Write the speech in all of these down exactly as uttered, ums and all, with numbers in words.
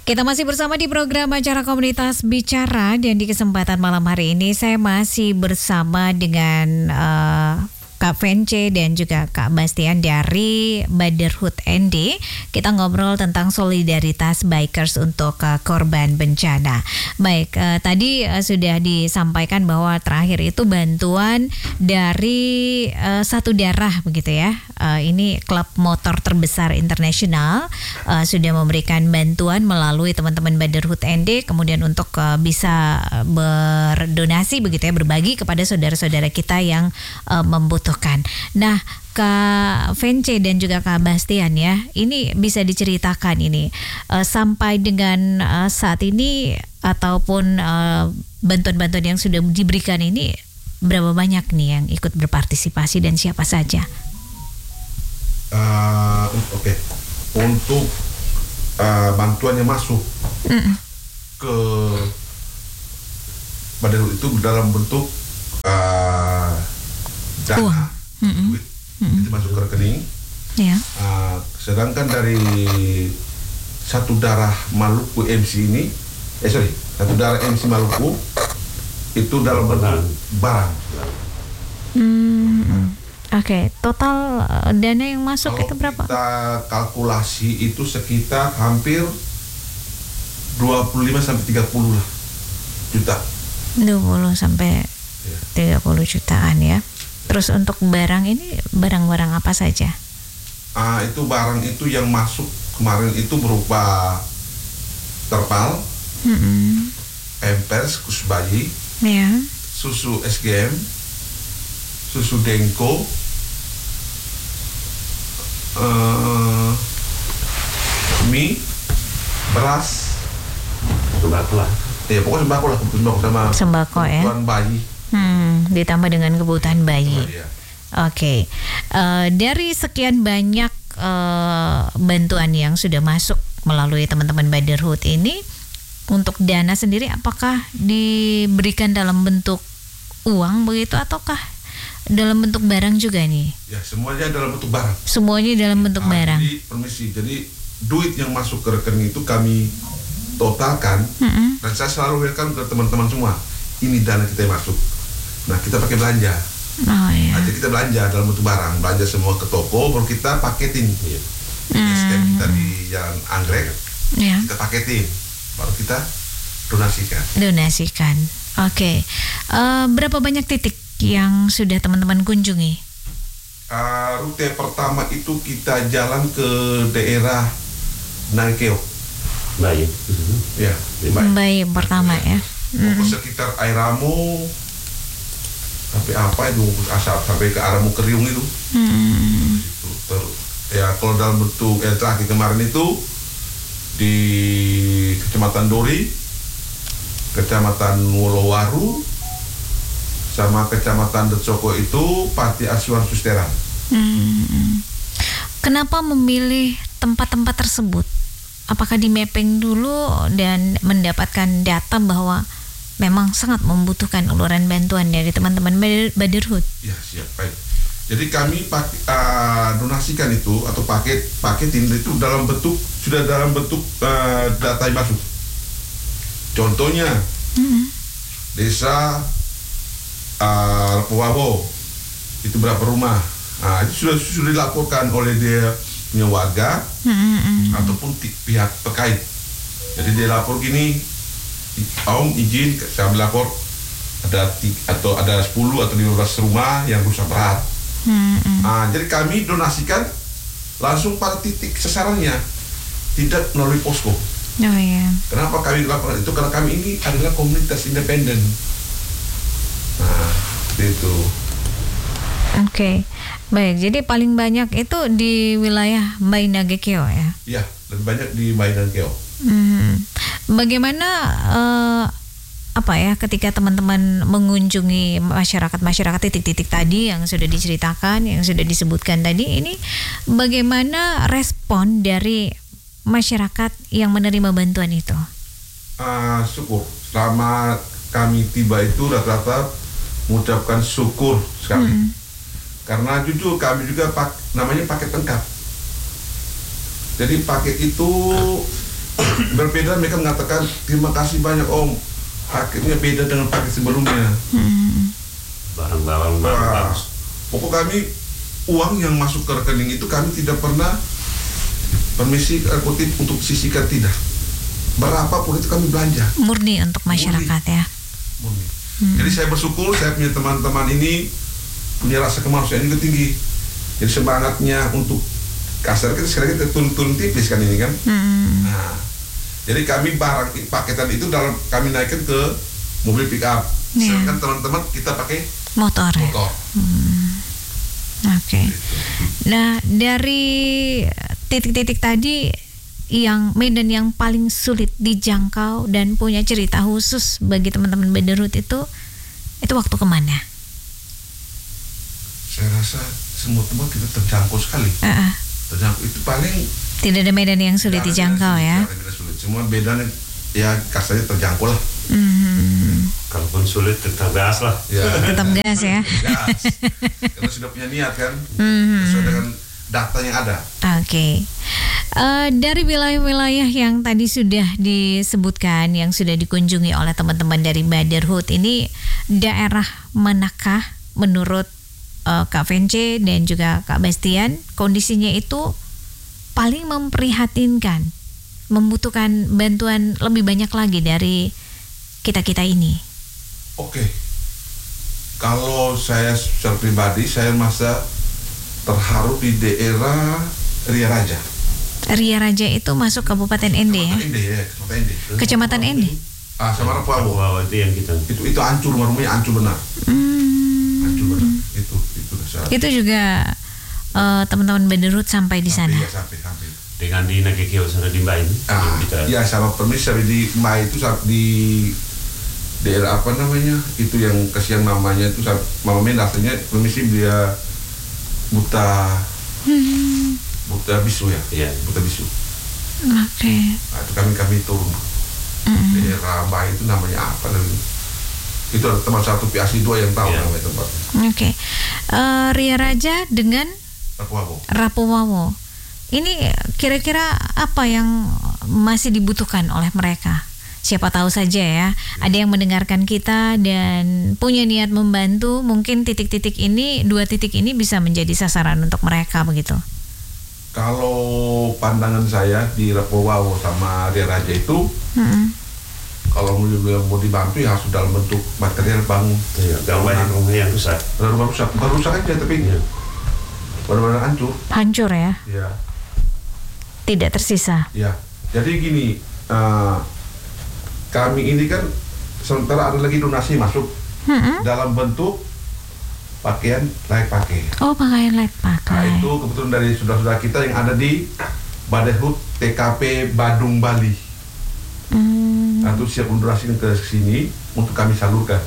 Kita masih bersama di program acara Komunitas Bicara, dan di kesempatan malam hari ini saya masih bersama dengan uh, Kak Vence dan juga Kak Bastian dari Brotherhood N D. Kita ngobrol tentang solidaritas bikers untuk uh, korban bencana. Baik, uh, tadi uh, sudah disampaikan bahwa terakhir itu bantuan dari uh, satu daerah begitu ya. Uh, ini klub motor terbesar internasional uh, sudah memberikan bantuan melalui teman-teman Brotherhood N D, kemudian untuk uh, bisa berdonasi begitu ya, berbagi kepada saudara-saudara kita yang uh, membutuhkan. Nah, Kak Vence dan juga Kak Bastian ya, ini bisa diceritakan ini uh, sampai dengan uh, saat ini ataupun uh, bantuan-bantuan yang sudah diberikan ini berapa banyak nih yang ikut berpartisipasi dan siapa saja? Uh, Oke, okay. Untuk uh, bantuan yang masuk mm. ke Brotherhood itu dalam bentuk uh, dana, uang, duit, mm-hmm. itu masuk ke rekening. Yeah. Uh, sedangkan dari satu darah Maluku M C ini, eh sorry, satu darah M C Maluku itu dalam bentuk barang. Mm-hmm. Oke, okay. Total uh, dana yang masuk Kalau itu berapa? Kita kalkulasi itu sekitar hampir dua puluh lima sampai tiga puluh lah juta. dua puluh sampai tiga puluh jutaan ya. Terus untuk barang ini, barang-barang apa saja? Ah, itu barang itu yang masuk kemarin itu berupa terpal, mm-hmm. pampers khusus bayi, yeah. susu S G M, susu Denko, uh, mie, beras, sembako lah. Ya pokoknya sembako lah, sembako sama sembako ya. Kebutuhan bayi. Hmm, ditambah dengan kebutuhan bayi. Oh, iya. Oke, okay. uh, dari sekian banyak uh, bantuan yang sudah masuk melalui teman-teman Brotherhood ini, untuk dana sendiri apakah diberikan dalam bentuk uang begitu ataukah dalam bentuk barang juga nih? Ya, semuanya dalam bentuk barang. Semuanya dalam bentuk ah, barang. Jadi permisi, jadi duit yang masuk ke rekening itu kami totalkan, mm-hmm. dan saya selalu welcome ke teman-teman semua. Ini dana kita yang masuk. Nah, kita pakai belanja. Oh iya. Nah, jadi kita belanja dalam bentuk barang, belanja semua ke toko, baru kita paketin. Ya. Mm. Scan kita di Jalan Anggrek, yeah. kita paketin, baru kita donasikan. Donasikan. Oke. Okay. Uh, berapa banyak titik yang sudah teman-teman kunjungi? Uh, rute pertama itu kita jalan ke daerah Nangkeo. Baik. Ya, baik. Baik pertama ya. Mau ke sekitar Airamo, sampai apa itu asap sampai ke arah Mukeriung itu. Hmm. Itu terus ya, kalau dalam bentuk yang terakhir kemarin itu di Kecamatan Dori, Kecamatan Wolowaru, sama Kecamatan Decoko itu Panti Asuhan Susteran. Hmm. Kenapa memilih tempat-tempat tersebut? Apakah di mapping dulu dan mendapatkan data bahwa memang sangat membutuhkan uluran bantuan dari teman-teman Brotherhood? Ya, siap, baik. Jadi kami pak, uh, donasikan itu atau paket paketin itu dalam bentuk sudah dalam bentuk uh, data yang masuk. Contohnya mm-hmm. desa uh, Powabo itu berapa rumah? Nah, itu sudah sudah dilaporkan oleh dia punya warga mm-hmm. ataupun t- pihak terkait. Jadi dia lapor gini, Om izin saya melapor ada t- atau ada sepuluh atau lima belas rumah yang rusak berat. Mm-hmm. Nah, jadi kami donasikan langsung pada titik sasarannya, tidak melalui posko. Oh iya. Kenapa kami lakukan itu? Karena kami ini adalah komunitas independen. Nah, itu. Oke, okay. Baik. Jadi paling banyak itu di wilayah Bainagekeo ya? Iya, lebih banyak di Bainagekeo. Hmm. Bagaimana uh, apa ya ketika teman-teman mengunjungi masyarakat-masyarakat titik-titik tadi yang sudah diceritakan, yang sudah disebutkan tadi, ini bagaimana respon dari masyarakat yang menerima bantuan itu? Uh, syukur. Selama kami tiba itu rata-rata mengucapkan syukur sekali. Hmm. Karena jujur kami juga pak, namanya paket lengkap. Jadi paket itu berbeda, mereka mengatakan terima kasih banyak Om, paketnya beda dengan paket sebelumnya. Hmm. Barang-barang baru Nah, bagus. pokok kami uang yang masuk ke rekening itu kami tidak pernah permisi kutip untuk sisihkan, tidak. Berapapun itu kami belanja. Murni untuk masyarakat ya. Murni. Jadi saya bersyukur saya punya teman-teman ini punya rasa kemanusiaan yang tinggi. Jadi semangatnya untuk kasar kita sekarang kita turun-turun tipis kan ini kan. Hmm. Nah, jadi kami barang paketan itu dalam kami naikkan ke mobil pick up. Iya. Sedangkan teman-teman kita pakai Motor ya. motor. Oke. Nah, dari titik-titik tadi yang medan yang paling sulit dijangkau dan punya cerita khusus bagi teman-teman Baderhut itu itu waktu kemana? Saya rasa semua tempat kita terjangkau sekali. Uh-uh. Terjangkau itu paling Tidak ada medan yang sulit tidak ada dijangkau medan ya. sulit, tidak ada medan sulit. Semua bedanya ya kasarnya terjangkau lah. Mhm. Kalaupun sulit tetap gas lah. Ya. Tetap gas ya. Gas. Karena sudah punya niat kan. Mhm. Sesuai dengan data yang ada. Oke. Eh, dari wilayah-wilayah yang tadi sudah disebutkan, yang sudah dikunjungi oleh teman-teman dari Baderhut, ini daerah manakah menurut eh, Kak Vence dan juga Kak Bastian kondisinya itu paling memprihatinkan, membutuhkan bantuan lebih banyak lagi dari kita-kita ini? Oke. Kalau saya secara pribadi saya merasa terharu di daerah Ria Raja. Ria Raja itu masuk Kabupaten Ende ya? Kecamatan Ende ya, Kecamatan Ende. Kecamatan Ende. Ah, sama Rapuawo. Wow, itu yang kita. Itu itu hancur, rumahnya hancur benar. Hmm. Hancur benar. Itu itu dasar. Itu juga eh, teman-teman Baderhut sampai di sana. Sampai, ya, sampai sampai. Dengan di Nagekio sana di Mbak ini. Ah, yang kita. ya sama permisi di Mai itu sa- di daerah apa namanya itu yang kesian namanya itu sa- Mama Men aslinya permisi dia buta Hmm. buta bisu ya, Iya. buta bisu. Oke. Nah, itu kami kami turun Mm. daerah Mai itu namanya apa namanya? Itu ada tempat satu P A S I dua yang tahu Iya. namanya tempat. Oke. Eh, Ria Raja dengan Rapuawo. Rapuawo. Ini kira-kira apa yang masih dibutuhkan oleh mereka? Siapa tahu saja ya, ada yang mendengarkan kita dan punya niat membantu, mungkin titik-titik ini, dua titik ini bisa menjadi sasaran untuk mereka begitu. Kalau pandangan saya di Rapuawo sama Ria Raja itu, Mm-mm. kalau mau dibilang mau dibantu ya harus dalam bentuk material bangun. Iya, yang banyak rumah yang rusak. Baru rusak, baru rusak aja tapi Iya. benar-benar hancur. Hancur ya, Ya, tidak tersisa. ya. Jadi gini, eh, kami ini kan sementara ada lagi donasi masuk Mm-mm. dalam bentuk pakaian layak pakai. Oh, pakaian layak Nah pakai. itu kebetulan dari saudara-saudara kita yang ada di Baderhut T K P Badung Bali. Hmm, Nah, itu siap mendonasikan ke sini untuk kami salurkan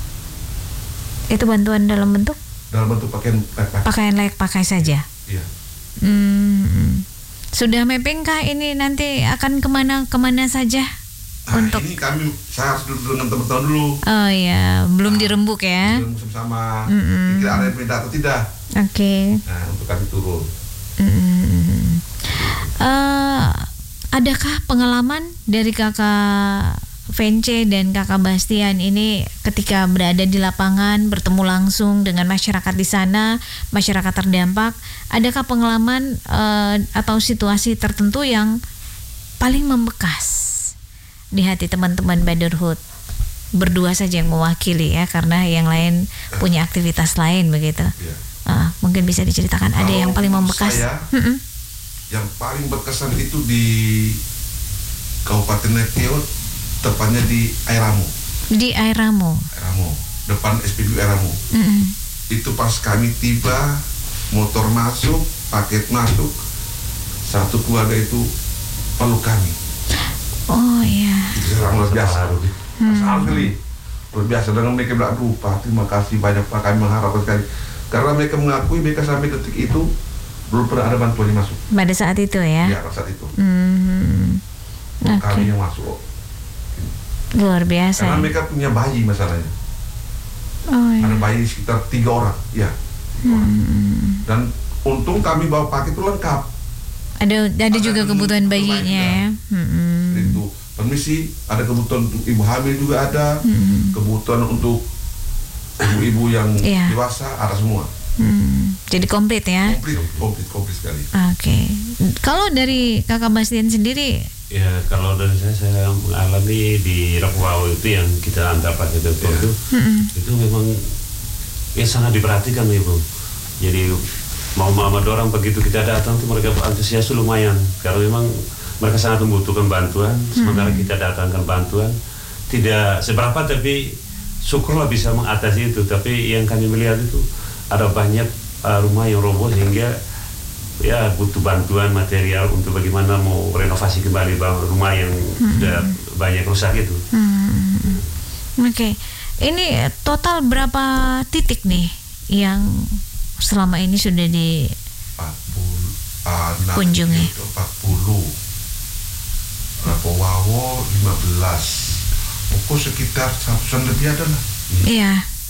itu bantuan dalam bentuk dalam bentuk pakaian layak pakai. pakaian layak pakai saja. Iya. Hmm, sudah mappingkah ini nanti akan kemana kemana saja? Nah, Untuk- ini kami saya harus duduk dengan teman-teman dulu. Oh ya, belum dirembuk ya. Kita bersama-sama. Mm-mm. Kira ada yang beda atau tidak. Oke. Nah, untuk kami turun. Mm. Eh, adakah pengalaman dari kakak Vence dan kakak Bastian ini ketika berada di lapangan bertemu langsung dengan masyarakat di sana, masyarakat terdampak, adakah pengalaman eh, atau situasi tertentu yang paling membekas di hati teman-teman Baderhut? Berdua saja yang mewakili ya, karena yang lain punya aktivitas lain begitu. Ya. Ah, mungkin bisa diceritakan ada Kalau yang paling menurut membekas. saya, Mm-mm. Yang paling berkesan itu di Kabupaten Nagekio, tepatnya di Airamo. Di Airamo. Airamo, depan S P B U Airamo. Mm-mm. Itu pas kami tiba, motor masuk, paket masuk, satu keluarga itu peluk kami. Oh ya. Itu sangat luar biasa. Terharu. Sangat sekali. Luar biasa dengan mereka bilang, aduh Pak, terima kasih banyak Pak, kami mengharapkan sekali. Karena mereka mengakui mereka sampai detik itu belum pernah ada bantuan yang masuk. Pada saat itu ya. Ya, pada saat itu. Hmm. Oke. Kami yang masuk. Luar biasa. Karena ya. mereka punya bayi masalahnya. Oh ya. Ada bayi sekitar tiga orang, ya. tiga orang. Hmm. Dan untung kami bawa paket itu lengkap. Ada ada Ada juga yang kebutuhan kebutuhan bayinya ya. lainnya. Hmm. seperti itu. Permisi, ada kebutuhan untuk ibu hamil juga ada, Hmm. kebutuhan untuk ibu-ibu yang Iya. dewasa ada semua. Hmm, jadi komplit ya. Komplit, komplit, komplit sekali. Oke. Kalau dari Kakak Bastian sendiri, Ya kalau dari saya saya mengalami di Rakwau itu yang kita antar pakai dokter Iya. itu mm-mm. itu memang ya sangat diperhatikan Ibu. Jadi mau mama orang begitu kita datang tuh mereka antusias lumayan karena memang mereka sangat membutuhkan bantuan. Sementara kita datangkan bantuan tidak seberapa tapi syukurlah bisa mengatasi itu. Tapi yang kami melihat itu ada banyak uh, rumah yang roboh sehingga ya butuh bantuan material untuk bagaimana mau renovasi kembali rumah yang sudah banyak rusak itu. Hmm. Oke, ini total berapa titik nih yang selama ini sudah di empat puluh, uh, Kunjungi. empat puluh, Rapowawo lima belas, pokok sekitar seratusan lebih ada lah. Iya.